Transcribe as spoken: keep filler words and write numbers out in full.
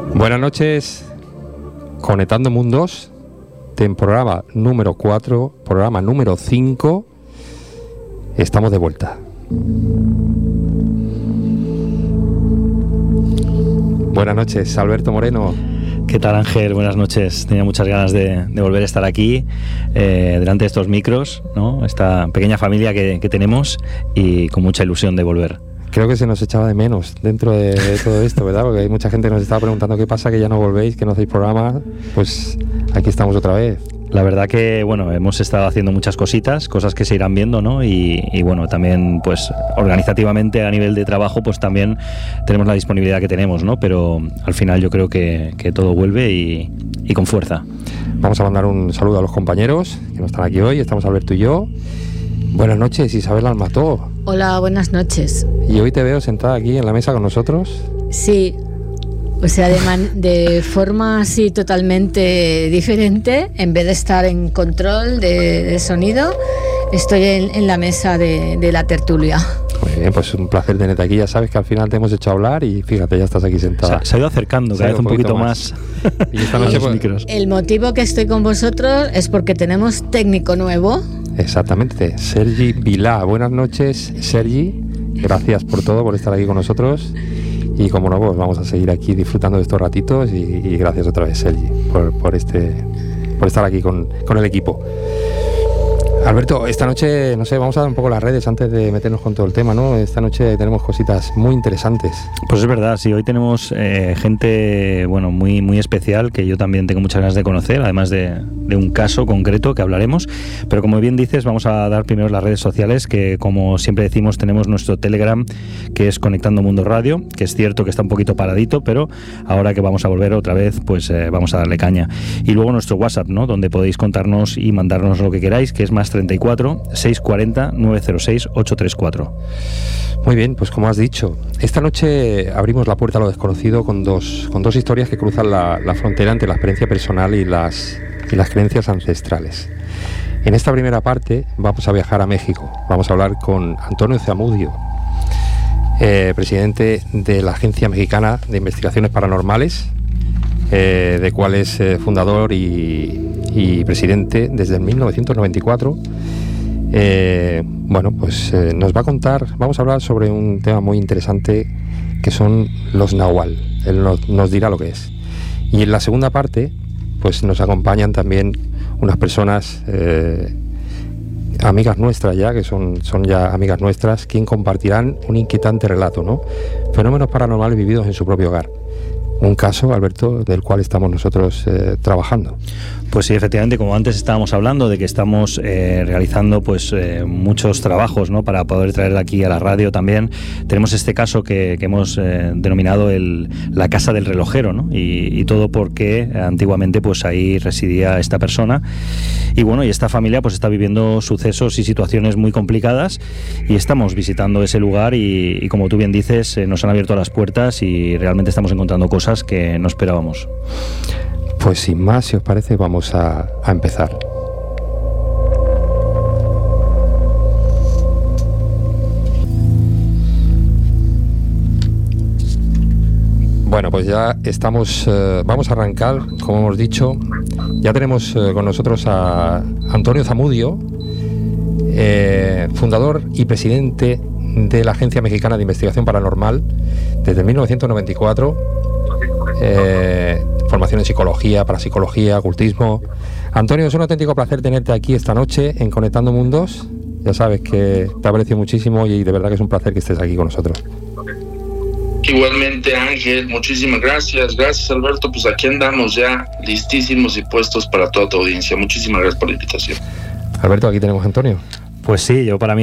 Buenas noches, Conectando Mundos, temporada número cuatro, programa número cinco, estamos de vuelta. Buenas noches, Alberto Moreno. ¿Qué tal, Ángel? Buenas noches. Tenía muchas ganas de, de volver a estar aquí, eh, delante de estos micros, ¿no? Esta pequeña familia que, que tenemos, y con mucha ilusión de volver. Creo que se nos echaba de menos dentro de, de todo esto, ¿verdad? Porque hay mucha gente que nos estaba preguntando qué pasa, que ya no volvéis, que no hacéis programa. Pues aquí estamos otra vez. La verdad que, bueno, hemos estado haciendo muchas cositas, cosas que se irán viendo, ¿no? Y, y bueno, también, pues, organizativamente a nivel de trabajo, pues también tenemos la disponibilidad que tenemos, ¿no? Pero al final yo creo que, que todo vuelve y, y con fuerza. Vamos a mandar un saludo a los compañeros que no están aquí hoy. Estamos Alberto y yo. Buenas noches, Isabel Almató. Hola, buenas noches. Y hoy te veo sentada aquí en la mesa con nosotros. Sí, o sea, de, man- de forma así totalmente diferente. En vez de estar en control de, de sonido, estoy en, en la mesa de, de la tertulia. Muy bien, pues un placer tenerte aquí. Ya sabes que al final te hemos hecho hablar y fíjate, ya estás aquí sentada. Se, se ha ido acercando cada vez un poquito, poquito más. más. Y esta noche, pues, micros. El motivo que estoy con vosotros es porque tenemos técnico nuevo. Exactamente, Sergi Vilá. Buenas noches, Sergi. Gracias por todo, por estar aquí con nosotros. Y como no, pues vamos a seguir aquí disfrutando de estos ratitos. Y, y gracias otra vez, Sergi, por, por, este, por estar aquí con, con el equipo. Alberto, esta noche, no sé, vamos a dar un poco las redes antes de meternos con todo el tema, ¿no? Esta noche tenemos cositas muy interesantes. Pues es verdad, sí, hoy tenemos eh, gente, bueno, muy, muy especial, que yo también tengo muchas ganas de conocer, además de, de un caso concreto que hablaremos. Pero como bien dices, vamos a dar primero las redes sociales, que como siempre decimos, tenemos nuestro Telegram, que es Conectando Mundo Radio, que es cierto que está un poquito paradito, pero ahora que vamos a volver otra vez, pues eh, vamos a darle caña. Y luego nuestro WhatsApp, ¿no? Donde podéis contarnos y mandarnos lo que queráis, que es más treinta y cuatro, seiscientos cuarenta, novecientos seis, ochocientos treinta y cuatro. Muy bien, pues como has dicho, esta noche abrimos la puerta a lo desconocido con dos, con dos historias que cruzan la, la frontera entre la experiencia personal y las, y las creencias ancestrales. En esta primera parte vamos a viajar a México. Vamos a hablar con Antonio Zamudio, eh, presidente de la Agencia Mexicana de Investigaciones Paranormales, eh, de cual es eh, fundador y, y presidente desde mil novecientos noventa y cuatro. Eh, bueno, pues eh, nos va a contar, vamos a hablar sobre un tema muy interesante que son los Nahual. Él nos, nos dirá lo que es. Y en la segunda parte, pues nos acompañan también unas personas, eh, amigas nuestras ya, que son, son ya amigas nuestras, quien compartirán un inquietante relato, ¿no? Fenómenos paranormales vividos en su propio hogar. Un caso, Alberto, del cual estamos nosotros eh, trabajando. Pues sí, efectivamente, como antes estábamos hablando de que estamos eh, realizando pues eh, muchos trabajos, ¿no? Para poder traer aquí a la radio también. Tenemos este caso que, que hemos eh, denominado el, la casa del relojero, ¿no? Y, y todo porque antiguamente pues ahí residía esta persona. Y bueno, y esta familia pues está viviendo sucesos y situaciones muy complicadas, y estamos visitando ese lugar y, y como tú bien dices, eh, nos han abierto las puertas y realmente estamos encontrando cosas que no esperábamos. Pues sin más, si os parece, vamos a, a empezar. Bueno, pues ya estamos, eh, vamos a arrancar, como hemos dicho. Ya tenemos eh, con nosotros a Antonio Zamudio, eh, fundador y presidente de la Agencia Mexicana de Investigación Paranormal desde mil novecientos noventa y cuatro. Eh, formación en psicología, parapsicología, ocultismo. Antonio, es un auténtico placer tenerte aquí esta noche en Conectando Mundos. Ya sabes que te aprecio muchísimo y de verdad que es un placer que estés aquí con nosotros. Igualmente, Ángel, muchísimas gracias. Gracias, Alberto. Pues aquí andamos ya listísimos y puestos para toda tu audiencia. Muchísimas gracias por la invitación. Alberto, aquí tenemos a Antonio. Pues sí, yo para mí